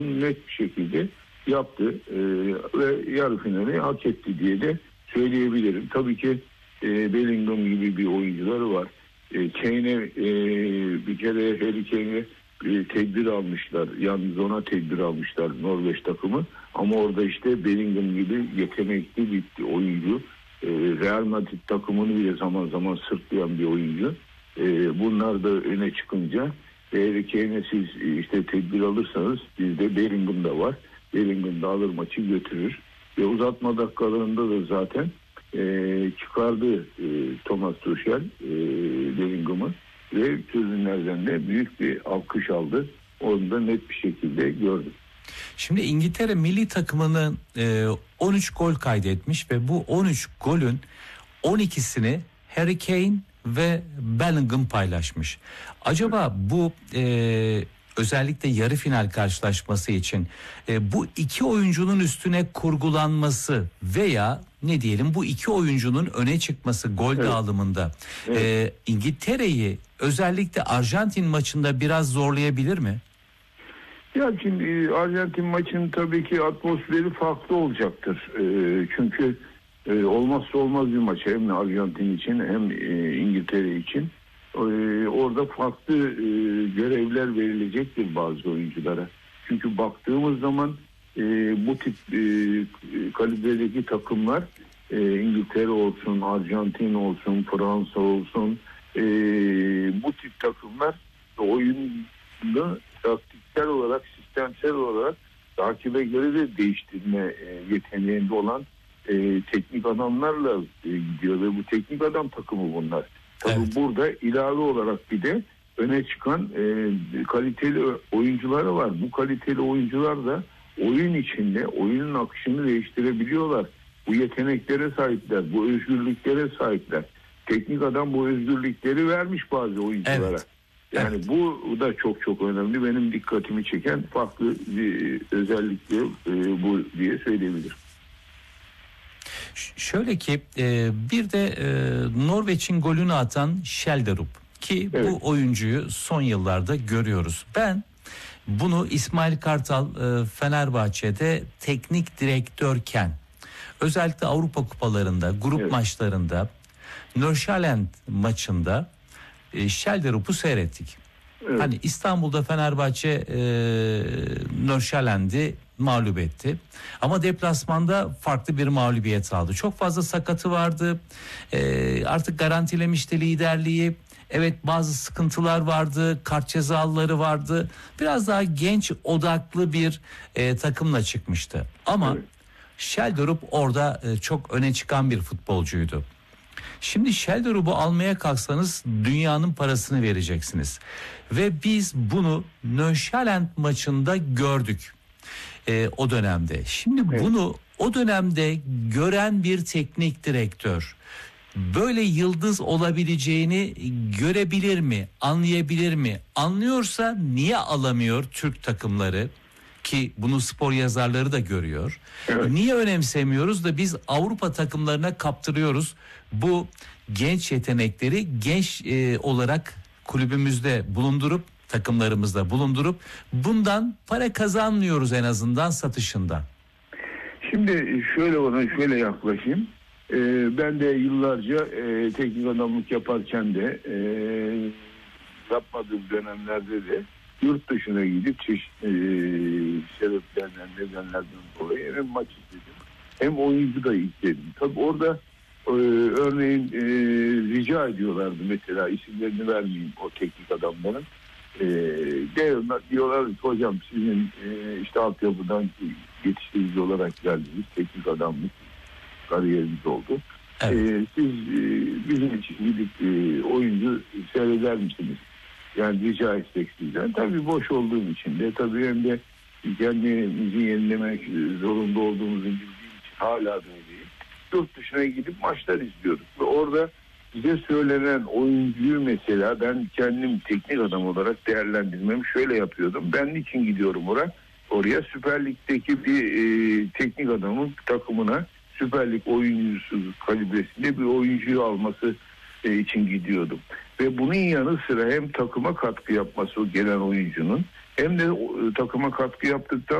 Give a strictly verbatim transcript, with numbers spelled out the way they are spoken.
net bir şekilde yaptı e, ve yarı finali hak etti diye de söyleyebilirim. Tabii ki e, Bellingham gibi bir oyuncuları var. E, Kane'e e, bir kere Harry Kane'e e, tedbir almışlar. Yalnız ona tedbir almışlar Norveç takımı. Ama orada işte Bellingham gibi yetenekli bir oyuncu. E, Real Madrid takımını bile zaman zaman sırtlayan bir oyuncu. E, bunlar da öne çıkınca eğer Kane'e siz işte tedbir alırsanız bizde Bellingham da var. Bellingham da alır maçı götürür. Ve uzatma dakikalarında da zaten e, çıkardı e, Thomas Tuchel e, Bellingham'ı ve tribünlerden de büyük bir alkış aldı. Onu da net bir şekilde gördüm. Şimdi İngiltere milli takımının e, on üç gol kaydetmiş ve bu on üç golün on ikisini Harry Kane ve Bellingham paylaşmış. Acaba bu e, özellikle yarı final karşılaşması için e, bu iki oyuncunun üstüne kurgulanması veya ne diyelim bu iki oyuncunun öne çıkması gol evet. dağılımında evet. E, İngiltere'yi özellikle Arjantin maçında biraz zorlayabilir mi? Ya şimdi Arjantin maçının tabii ki atmosferi farklı olacaktır. E, çünkü e, olmazsa olmaz bir maç hem Arjantin için hem e, İngiltere için. E, orada farklı e, görevler verilecektir bazı oyunculara. Çünkü baktığımız zaman e, bu tip e, kalibredeki takımlar e, İngiltere olsun, Arjantin olsun, Fransa olsun e, bu tip takımlar oyunda taktiksel olarak, sistemsel olarak takibe göre de değiştirme e, yeteneğinde olan e, teknik adamlarla e, gidiyor ve bu teknik adam takımı bunlar. Tabii evet. Burada ilave olarak bir de öne çıkan e, kaliteli oyuncuları var. Bu kaliteli oyuncular da oyun içinde oyunun akışını değiştirebiliyorlar. Bu yeteneklere sahipler, bu özgürlüklere sahipler. Teknik adam bu özgürlükleri vermiş bazı oyunculara. Evet. Yani evet. Bu da çok çok önemli. Benim dikkatimi çeken farklı bir özellikle e, bu diye söyleyebilirim. Şöyle ki e, bir de e, Norveç'in golünü atan Schjelderup ki evet. bu oyuncuyu son yıllarda görüyoruz. Ben bunu İsmail Kartal e, Fenerbahçe'de teknik direktörken özellikle Avrupa kupalarında, grup evet. maçlarında, Nordsjælland maçında e, Schjelderup'u seyrettik. Evet. Hani İstanbul'da Fenerbahçe e, Nordsjælland'i mağlup etti. Ama deplasmanda farklı bir mağlubiyet aldı. Çok fazla sakatı vardı. E, artık garantilemişti liderliği. Evet bazı sıkıntılar vardı. Kart cezaları vardı. Biraz daha genç odaklı bir e, takımla çıkmıştı. Ama evet. Schjelderup orada e, çok öne çıkan bir futbolcuydu. Şimdi Schjelderup'u almaya kalksanız dünyanın parasını vereceksiniz. Ve biz bunu Nordsjælland maçında gördük e, o dönemde. Şimdi evet. bunu o dönemde gören bir teknik direktör böyle yıldız olabileceğini görebilir mi, anlayabilir mi? Anlıyorsa niye alamıyor Türk takımları? Ki bunu spor yazarları da görüyor. Evet. Niye önemsemiyoruz da biz Avrupa takımlarına kaptırıyoruz bu genç yetenekleri genç e, olarak kulübümüzde bulundurup takımlarımızda bulundurup bundan para kazanmıyoruz en azından satışından. Şimdi şöyle ona şöyle yaklaşayım. Ee, ben de yıllarca e, teknik adamlık yaparken de e, yapmadığım dönemlerde de yurt dışına gidip çeşitli e, sebeplerden, nedenlerden dolayı hem maç izledim hem oyuncu da izledim. Tabii orada e, örneğin e, rica ediyorlardı mesela isimlerini vermeyeyim o teknik adamların. E, diyorlar, diyorlar ki hocam sizin e, işte altyapıdan yetiştirici olarak geldiniz, teknik adamlık kariyeriniz oldu. Evet. E, siz e, bizim için gidip e, oyuncu seyreder misiniz? Yani rica etsek sizden. Tabii boş olduğum için de tabii hem de kendimizi yenilemek zorunda olduğumuzu bildiğim için hala da öyleyim. Yurt dışına gidip maçlar izliyoruz. Ve orada bize söylenen oyuncuyu mesela ben kendim teknik adam olarak değerlendirmemi şöyle yapıyordum. Ben niçin gidiyorum oraya? Oraya Süper Lig'deki bir e, teknik adamın takımına Süper Lig oyuncusu kalibresinde bir oyuncuyu alması e, için gidiyordum. Ve bunun yanı sıra hem takıma katkı yapması o gelen oyuncunun hem de takıma katkı yaptıktan